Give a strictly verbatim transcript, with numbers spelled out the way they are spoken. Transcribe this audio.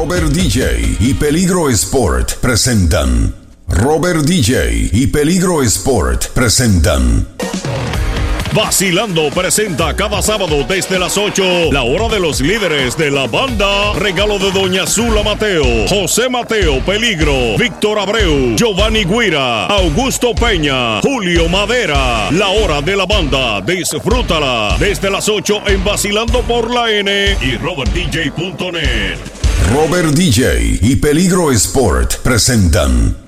Robert D J y Peligro Sport presentan. Robert D J y Peligro Sport presentan. Vacilando presenta cada sábado desde las ocho, la hora de los líderes de la banda. Regalo de Doña Zula Mateo, José Mateo Peligro, Víctor Abreu, Giovanni Guira, Augusto Peña, Julio Madera. La hora de la banda, disfrútala desde las ocho en Vacilando por la N y robert d j punto net. Robert D J y Peligro Sport presentan.